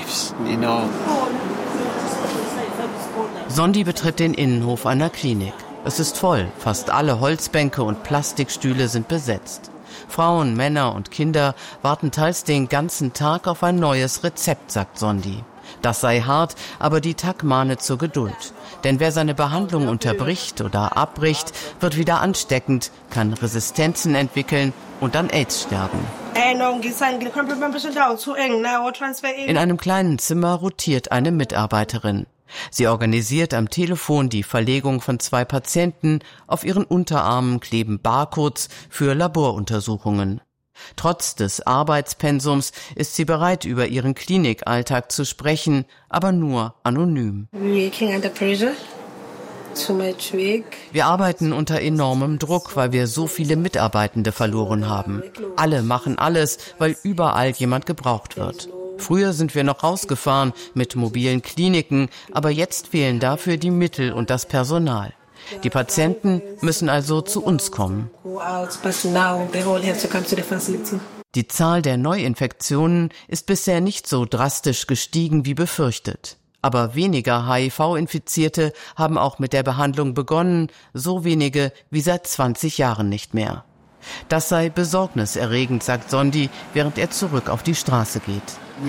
lives, you know. Sondi betritt den Innenhof einer Klinik. Es ist voll, fast alle Holzbänke und Plastikstühle sind besetzt. Frauen, Männer und Kinder warten teils den ganzen Tag auf ein neues Rezept, sagt Sondi. Das sei hart, aber die TAG mahne zur Geduld. Denn wer seine Behandlung unterbricht oder abbricht, wird wieder ansteckend, kann Resistenzen entwickeln und an AIDS sterben. In einem kleinen Zimmer rotiert eine Mitarbeiterin. Sie organisiert am Telefon die Verlegung von 2 Patienten. Auf ihren Unterarmen kleben Barcodes für Laboruntersuchungen. Trotz des Arbeitspensums ist sie bereit, über ihren Klinikalltag zu sprechen, aber nur anonym. Wir arbeiten unter enormem Druck, weil wir so viele Mitarbeitende verloren haben. Alle machen alles, weil überall jemand gebraucht wird. Früher sind wir noch rausgefahren mit mobilen Kliniken, aber jetzt fehlen dafür die Mittel und das Personal. Die Patienten müssen also zu uns kommen. Die Zahl der Neuinfektionen ist bisher nicht so drastisch gestiegen wie befürchtet. Aber weniger HIV-Infizierte haben auch mit der Behandlung begonnen, so wenige wie seit 20 Jahren nicht mehr. Das sei besorgniserregend, sagt Sondi, während er zurück auf die Straße geht.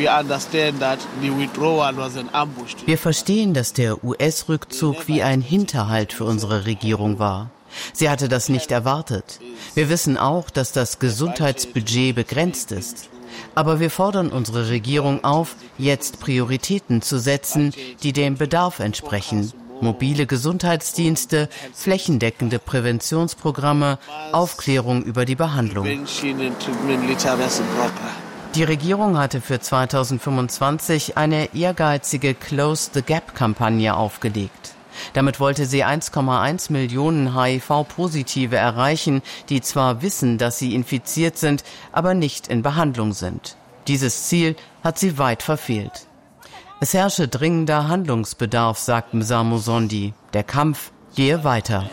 Wir verstehen, dass der US-Rückzug wie ein Hinterhalt für unsere Regierung war. Sie hatte das nicht erwartet. Wir wissen auch, dass das Gesundheitsbudget begrenzt ist. Aber wir fordern unsere Regierung auf, jetzt Prioritäten zu setzen, die dem Bedarf entsprechen. Mobile Gesundheitsdienste, flächendeckende Präventionsprogramme, Aufklärung über die Behandlung. Die Regierung hatte für 2025 eine ehrgeizige Close the Gap-Kampagne aufgelegt. Damit wollte sie 1,1 Millionen HIV-Positive erreichen, die zwar wissen, dass sie infiziert sind, aber nicht in Behandlung sind. Dieses Ziel hat sie weit verfehlt. Es herrsche dringender Handlungsbedarf, sagt Msamo Sondi. Der Kampf gehe weiter.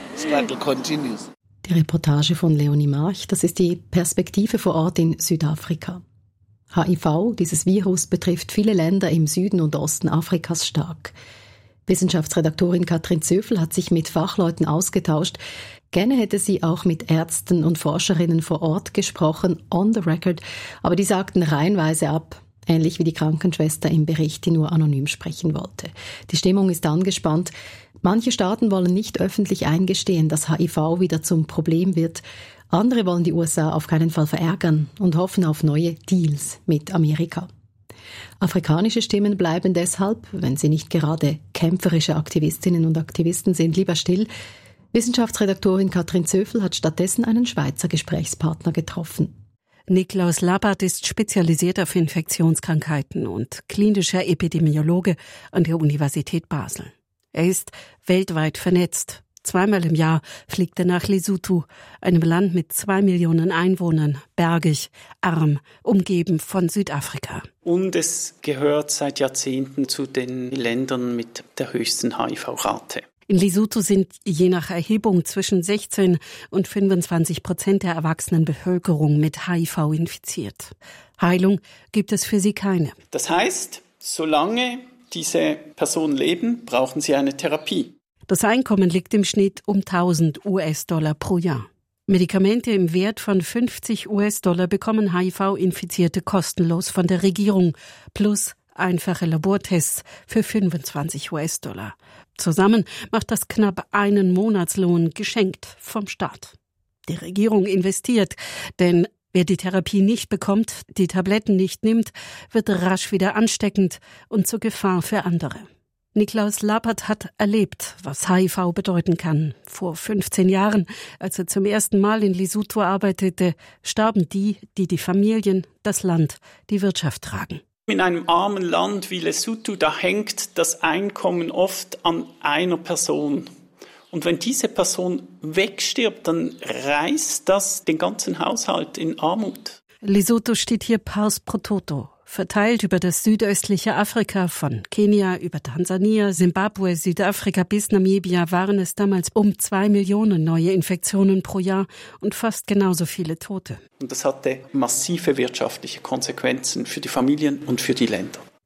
Die Reportage von Leonie March, das ist die Perspektive vor Ort in Südafrika. HIV, dieses Virus, betrifft viele Länder im Süden und Osten Afrikas stark. Wissenschaftsredaktorin Katrin Zöfel hat sich mit Fachleuten ausgetauscht. Gerne hätte sie auch mit Ärzten und Forscherinnen vor Ort gesprochen, on the record, aber die sagten reihenweise ab. Ähnlich wie die Krankenschwester im Bericht, die nur anonym sprechen wollte. Die Stimmung ist angespannt. Manche Staaten wollen nicht öffentlich eingestehen, dass HIV wieder zum Problem wird. Andere wollen die USA auf keinen Fall verärgern und hoffen auf neue Deals mit Amerika. Afrikanische Stimmen bleiben deshalb, wenn sie nicht gerade kämpferische Aktivistinnen und Aktivisten sind, lieber still. Wissenschaftsredaktorin Katrin Zöfel hat stattdessen einen Schweizer Gesprächspartner getroffen. Niklaus Lappert ist spezialisiert auf Infektionskrankheiten und klinischer Epidemiologe an der Universität Basel. Er ist weltweit vernetzt. 2-mal im Jahr fliegt er nach Lesotho, einem Land mit 2 Millionen Einwohnern, bergig, arm, umgeben von Südafrika. Und es gehört seit Jahrzehnten zu den Ländern mit der höchsten HIV-Rate. In Lesotho sind je nach Erhebung zwischen 16% und 25% der erwachsenen Bevölkerung mit HIV infiziert. Heilung gibt es für sie keine. Das heißt, solange diese Personen leben, brauchen sie eine Therapie. Das Einkommen liegt im Schnitt um $1.000 pro Jahr. Medikamente im Wert von $50 bekommen HIV-Infizierte kostenlos von der Regierung, plus einfache Labortests für $25. Zusammen macht das knapp einen Monatslohn geschenkt vom Staat. Die Regierung investiert, denn wer die Therapie nicht bekommt, die Tabletten nicht nimmt, wird rasch wieder ansteckend und zur Gefahr für andere. Niklaus Lappert hat erlebt, was HIV bedeuten kann. Vor 15 Jahren, als er zum ersten Mal in Lesotho arbeitete, starben die Familien, das Land, die Wirtschaft tragen. In einem armen Land wie Lesotho, da hängt das Einkommen oft an einer Person. Und wenn diese Person wegstirbt, dann reißt das den ganzen Haushalt in Armut. Lesotho steht hier pars pro toto. Verteilt über das südöstliche Afrika, von Kenia über Tansania, Simbabwe, Südafrika bis Namibia waren es damals um 2 Millionen neue Infektionen pro Jahr und fast genauso viele Tote. Und das hatte massive wirtschaftliche Konsequenzen für die Familien und für die Länder.